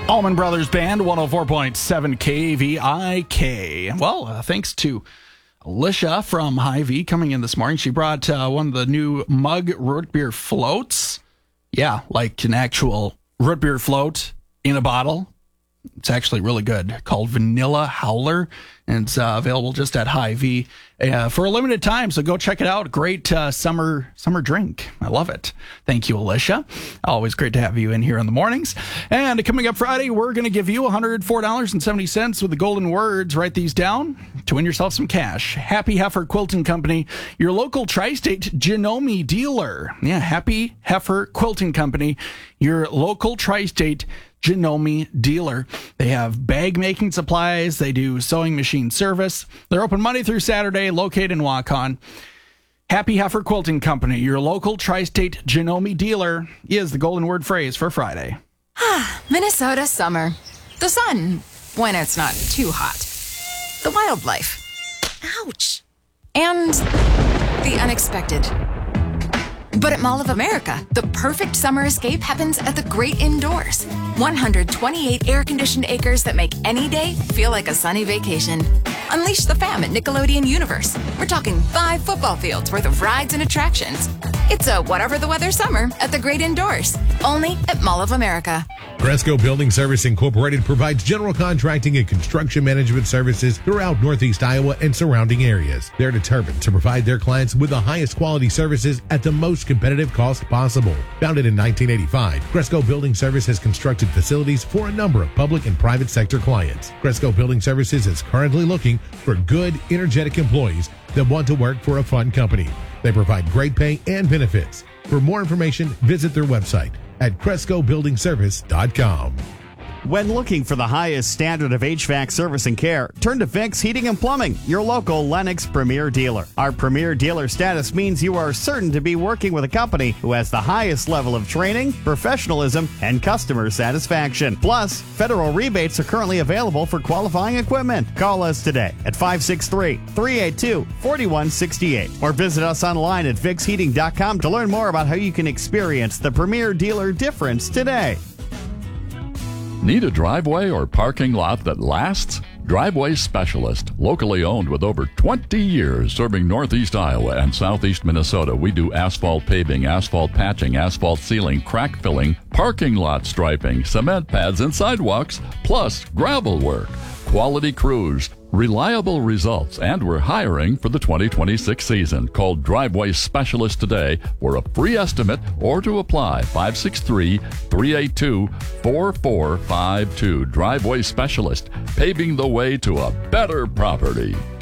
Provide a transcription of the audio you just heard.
Allman Brothers Band, 104.7 KVIK. Well, thanks to Alicia from Hy-Vee coming in this morning. She brought one of the new mug root beer floats. Yeah, like an actual root beer float in a bottle. It's actually really good, called Vanilla Howler, and it's available just at Hy-Vee for a limited time. So go check it out. Great summer drink. I love it. Thank you, Alicia. Always great to have you in here in the mornings. And coming up Friday, we're going to give you $104.70 with the golden words. Write these down to win yourself some cash. Happy Heifer Quilting Company, your local Tri-State Janome dealer. Yeah, Happy Heifer Quilting Company, your local Tri-State Janome dealer. They have bag making supplies. They do sewing machine service. They're open Monday through Saturday, located in Waukon. Happy Heifer Quilting Company, your local Tri-State Janome dealer, is the golden word phrase for Friday. Minnesota summer. The sun, when it's not too hot. The wildlife. Ouch. And the unexpected. But at Mall of America, the perfect summer escape happens at the great indoors. 128 air-conditioned acres that make any day feel like a sunny vacation. Unleash the fam at Nickelodeon Universe. We're talking 5 football fields worth of rides and attractions. It's a whatever the weather summer at the great indoors. Only at Mall of America. Cresco Building Service Incorporated provides general contracting and construction management services throughout Northeast Iowa and surrounding areas. They're determined to provide their clients with the highest quality services at the most competitive cost possible. Founded in 1985, Cresco Building Service has constructed facilities for a number of public and private sector clients. Cresco Building Services is currently looking for good, energetic employees that want to work for a fun company. They provide great pay and benefits. For more information, visit their website at CrescoBuildingService.com. When looking for the highest standard of HVAC service and care, turn to Vicks Heating and Plumbing, your local Lennox Premier Dealer. Our Premier Dealer status means you are certain to be working with a company who has the highest level of training, professionalism, and customer satisfaction. Plus, federal rebates are currently available for qualifying equipment. Call us today at 563-382-4168 or visit us online at VicksHeating.com to learn more about how you can experience the Premier Dealer difference today. Need a driveway or parking lot that lasts? Driveway Specialist, locally owned with over 20 years serving Northeast Iowa and Southeast Minnesota. We do asphalt paving, asphalt patching, asphalt sealing, crack filling, parking lot striping, cement pads and sidewalks, plus gravel work. Quality crews, reliable results, and we're hiring for the 2026 season. Call Driveway Specialist today for a free estimate or to apply. 563-382-4452. Driveway Specialist, paving the way to a better property.